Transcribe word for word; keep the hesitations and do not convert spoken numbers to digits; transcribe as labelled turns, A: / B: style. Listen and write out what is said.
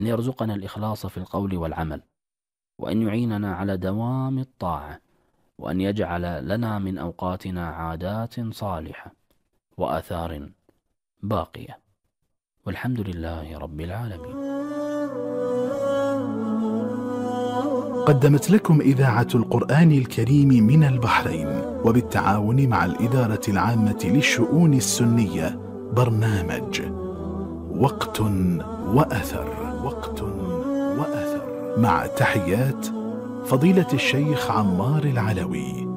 A: أن يرزقنا الإخلاص في القول والعمل، وأن يعيننا على دوام الطاعة، وأن يجعل لنا من أوقاتنا عادات صالحة وآثار باقية، والحمد لله رب العالمين.
B: قدمت لكم إذاعة القرآن الكريم من البحرين وبالتعاون مع الإدارة العامة للشؤون السنية برنامج وقت وأثر. وقت وأثر، مع تحيات فضيلة الشيخ عمار العلوي.